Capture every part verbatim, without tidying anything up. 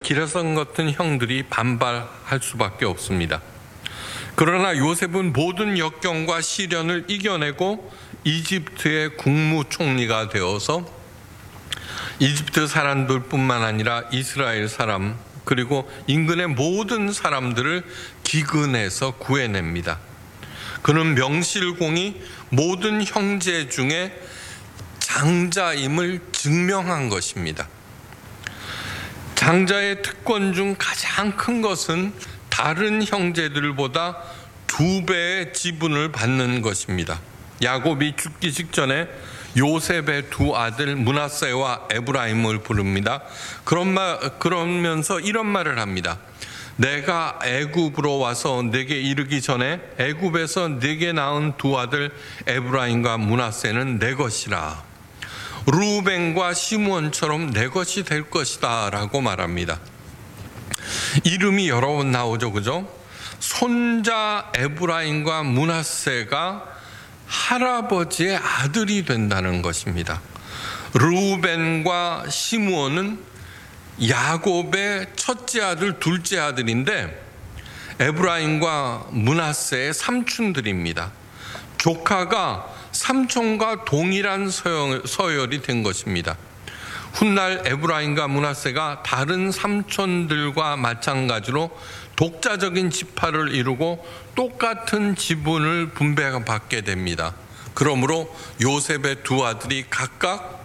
기라성 같은 형들이 반발할 수밖에 없습니다. 그러나 요셉은 모든 역경과 시련을 이겨내고 이집트의 국무총리가 되어서 이집트 사람들뿐만 아니라 이스라엘 사람 그리고 인근의 모든 사람들을 기근해서 구해냅니다. 그는 명실공히 모든 형제 중에 장자임을 증명한 것입니다. 장자의 특권 중 가장 큰 것은 다른 형제들보다 두 배의 지분을 받는 것입니다. 야곱이 죽기 직전에 요셉의 두 아들 므낫세와 에브라임을 부릅니다. 그런 말, 그러면서 이런 말을 합니다. 내가 애굽으로 와서 내게 이르기 전에 애굽에서 내게 낳은 두 아들 에브라임과 므낫세는 내 것이라. 루벤과 시므온처럼 내 것이 될 것이다 라고 말합니다. 이름이 여러 번 나오죠, 그죠? 손자 에브라임과 므낫세가 할아버지의 아들이 된다는 것입니다. 루벤과 시므온은 야곱의 첫째 아들, 둘째 아들인데 에브라임과 므낫세의 삼촌들입니다. 조카가 삼촌과 동일한 서열이 된 것입니다. 훗날 에브라임과 므낫세가 다른 삼촌들과 마찬가지로 독자적인 지파를 이루고 똑같은 지분을 분배받게 됩니다. 그러므로 요셉의 두 아들이 각각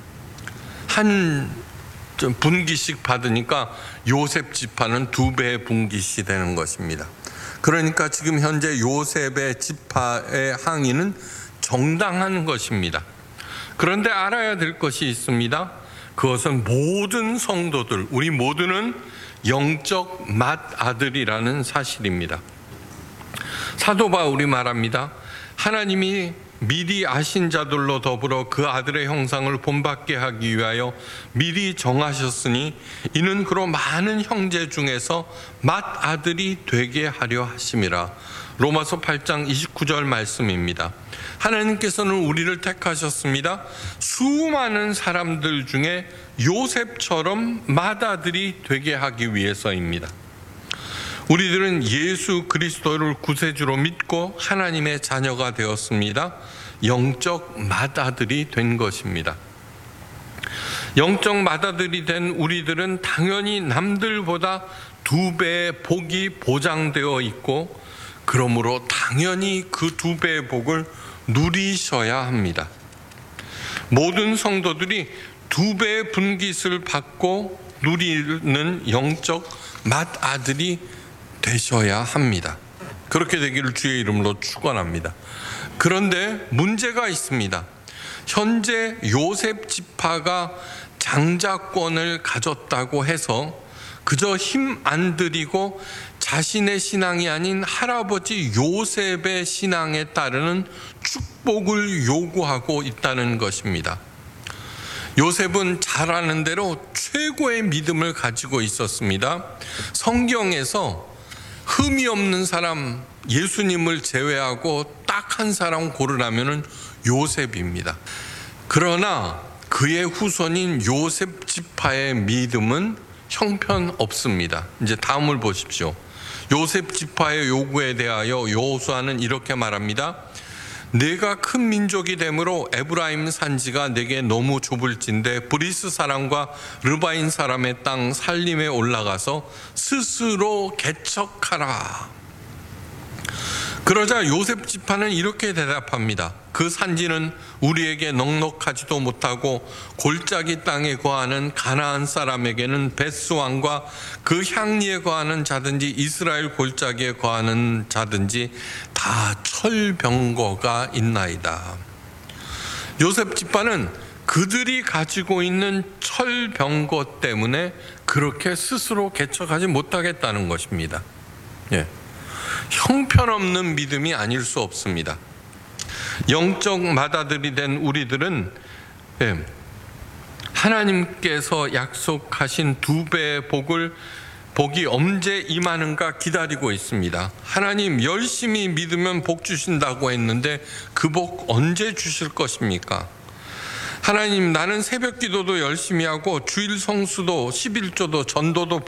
한 분기씩 받으니까 요셉 지파는 두 배의 분기씩 되는 것입니다. 그러니까 지금 현재 요셉의 지파의 항의는 정당한 것입니다. 그런데 알아야 될 것이 있습니다. 그것은 모든 성도들, 우리 모두는 영적 맏아들이라는 사실입니다. 사도 바울이 말합니다. 하나님이 미리 아신 자들로 더불어 그 아들의 형상을 본받게 하기 위하여 미리 정하셨으니 이는 그로 많은 형제 중에서 맏아들이 되게 하려 하심이라. 로마서 팔 장 이십구 절 말씀입니다. 하나님께서는 우리를 택하셨습니다. 수많은 사람들 중에 요셉처럼 맏아들이 되게 하기 위해서입니다. 우리들은 예수 그리스도를 구세주로 믿고 하나님의 자녀가 되었습니다. 영적 맏아들이 된 것입니다. 영적 맏아들이 된 우리들은 당연히 남들보다 두 배의 복이 보장되어 있고 그러므로 당연히 그 두 배의 복을 누리셔야 합니다. 모든 성도들이 두 배의 분깃을 받고 누리는 영적 맏아들이 되셔야 합니다. 그렇게 되기를 주의 이름으로 축원합니다. 그런데 문제가 있습니다. 현재 요셉 지파가 장자권을 가졌다고 해서 그저 힘 안 들이고 자신의 신앙이 아닌 할아버지 요셉의 신앙에 따르는 축복을 요구하고 있다는 것입니다. 요셉은 잘 아는 대로 최고의 믿음을 가지고 있었습니다. 성경에서 흠이 없는 사람, 예수님을 제외하고 딱 한 사람 고르라면은 요셉입니다. 그러나 그의 후손인 요셉 지파의 믿음은 형편없습니다. 이제 다음을 보십시오. 요셉 지파의 요구에 대하여 여호수아는 이렇게 말합니다. 내가 큰 민족이 되므로 에브라임 산지가 내게 너무 좁을진데 브리스 사람과 르바인 사람의 땅 살림에 올라가서 스스로 개척하라. 그러자 요셉 지파는 이렇게 대답합니다. 그 산지는 우리에게 넉넉하지도 못하고 골짜기 땅에 거하는 가나안 사람에게는 벳수왕과 그 향리에 거하는 자든지 이스라엘 골짜기에 거하는 자든지 다 철병거가 있나이다. 요셉 지파는 그들이 가지고 있는 철병거 때문에 그렇게 스스로 개척하지 못하겠다는 것입니다. 예. 형편없는 믿음이 아닐 수 없습니다. 영적 맏아들이 된 우리들은 하나님께서 약속하신 두 배의 복을 복이 언제 임하는가 기다리고 있습니다. 하나님 열심히 믿으면 복 주신다고 했는데 그 복 언제 주실 것입니까? 하나님 나는 새벽 기도도 열심히 하고 주일 성수도 십일조도 전도도